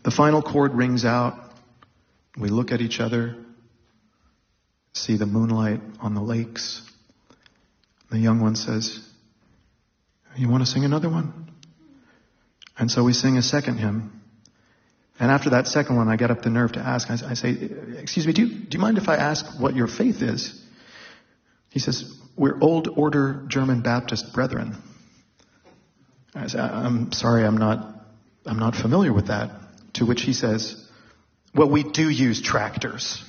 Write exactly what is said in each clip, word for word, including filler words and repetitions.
The final chord rings out. We look at each other, see the moonlight on the lakes. The young one says, "You want to sing another one?" And so we sing a second hymn. And after that second one, I get up the nerve to ask. I, I say, "Excuse me, do you, do you mind if I ask what your faith is?" He says, "We're Old Order German Baptist Brethren." I say, "I'm sorry, I'm not, I'm not familiar with that." To which he says, "Well, we do use tractors."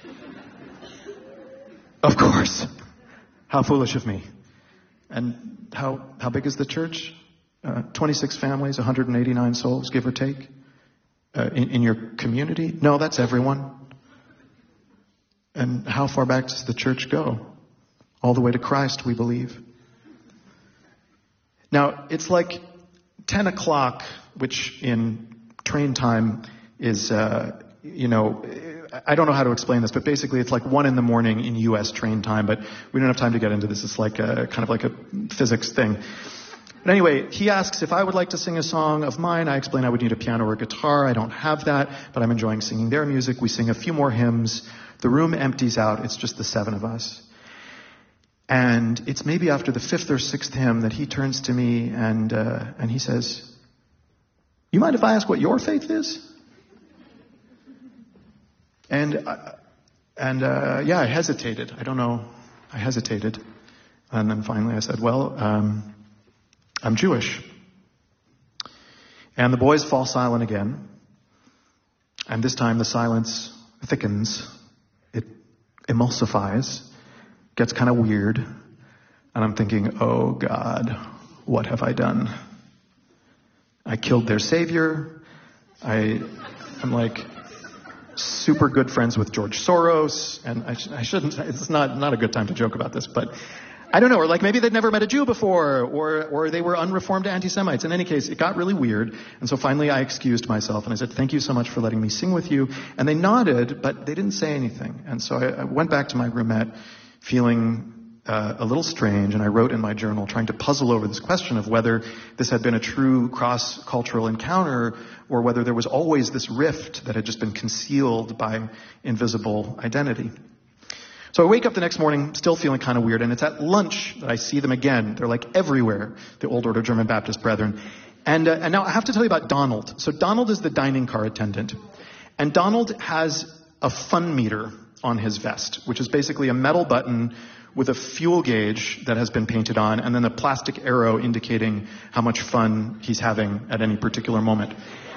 Of course. How foolish of me. And how, how big is the church? Uh, twenty-six families, one hundred eighty-nine souls, give or take. Uh, in, in your community? No, that's everyone. And how far back does the church go? All the way to Christ, we believe. Now, it's like ten o'clock, which in train time is, uh, you know, I don't know how to explain this, but basically it's like one in the morning in U S train time, but we don't have time to get into this. It's like a, kind of like a physics thing. But anyway, he asks if I would like to sing a song of mine. I explain I would need a piano or a guitar. I don't have that, but I'm enjoying singing their music. We sing a few more hymns. The room empties out. It's just the seven of us. And it's maybe after the fifth or sixth hymn that he turns to me and uh, and he says, "You mind if I ask what your faith is?" And uh, and uh, yeah, I hesitated. I don't know. I hesitated. And then finally I said, "Well, um, I'm Jewish." And the boys fall silent again. And this time the silence thickens. It emulsifies. Gets kind of weird. And I'm thinking, oh God, what have I done? I killed their savior. I, I'm like super good friends with George Soros. And I, sh- I shouldn't, it's not, not a good time to joke about this, but I don't know. Or like maybe they'd never met a Jew before, or, or they were unreformed anti-Semites. In any case, it got really weird. And so finally I excused myself and I said, "Thank you so much for letting me sing with you." And they nodded, but they didn't say anything. And so I, I went back to my roomette feeling uh, a little strange, and I wrote in my journal trying to puzzle over this question of whether this had been a true cross-cultural encounter or whether there was always this rift that had just been concealed by invisible identity. So I wake up the next morning still feeling kind of weird, and it's at lunch that I see them again. They're like everywhere, the Old Order German Baptist Brethren. And, uh, and now I have to tell you about Donald. So Donald is the dining car attendant. And Donald has a fun meter on his vest, which is basically a metal button with a fuel gauge that has been painted on, and then a plastic arrow indicating how much fun he's having at any particular moment.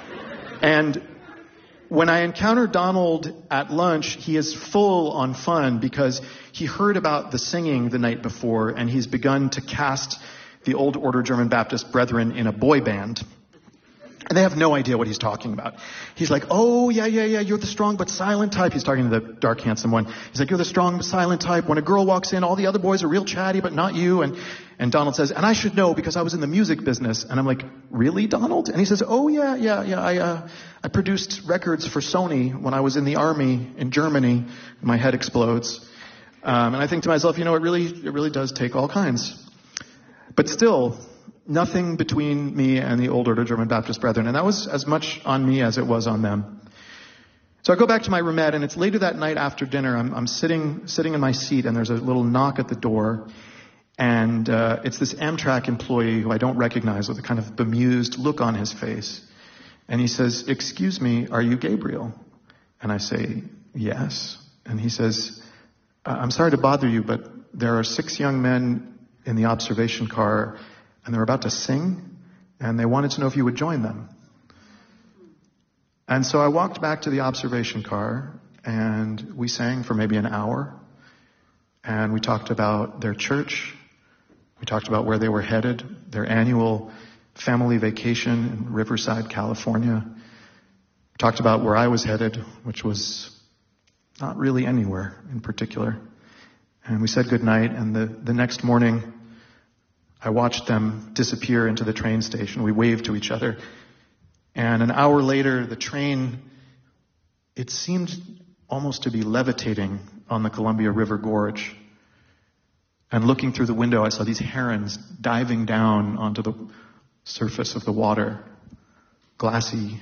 And when I encounter Donald at lunch, he is full on fun because he heard about the singing the night before, and he's begun to cast the Old Order German Baptist Brethren in a boy band. And they have no idea what he's talking about. He's like, "Oh, yeah, yeah, yeah, you're the strong but silent type." He's talking to the dark, handsome one. He's like, "You're the strong but silent type. When a girl walks in, all the other boys are real chatty, but not you." And, and Donald says, "And I should know because I was in the music business." And I'm like, "Really, Donald?" And he says, "Oh, yeah, yeah, yeah. I, uh, I produced records for Sony when I was in the army in Germany." My head explodes. Um, and I think to myself, you know, it really, it really does take all kinds. But still, nothing between me and the Old Order German Baptist Brethren. And that was as much on me as it was on them. So I go back to my roomette, and it's later that night after dinner. I'm, I'm sitting sitting in my seat, and there's a little knock at the door. And uh, it's this Amtrak employee who I don't recognize with a kind of bemused look on his face. And he says, "Excuse me, are you Gabriel?" And I say, "Yes." And he says, "I'm sorry to bother you, but there are six young men in the observation car, and they're about to sing, and they wanted to know if you would join them." And so I walked back to the observation car, and we sang for maybe an hour, and we talked about their church. We talked about where they were headed, their annual family vacation in Riverside, California. We talked about where I was headed, which was not really anywhere in particular. And we said goodnight, and the, the next morning, I watched them disappear into the train station. We waved to each other. And an hour later, the train, it seemed almost to be levitating on the Columbia River Gorge. And looking through the window, I saw these herons diving down onto the surface of the water. Glassy